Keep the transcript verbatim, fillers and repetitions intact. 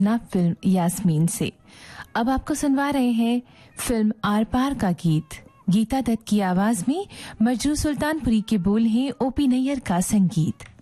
ना फिल्म यास्मीन से। अब आपको सुनवा रहे हैं फिल्म आर पार का गीत। गीता दत्त की आवाज में मजरू सुल्तानपुरी के बोल हैं, ओपी नैयर का संगीत।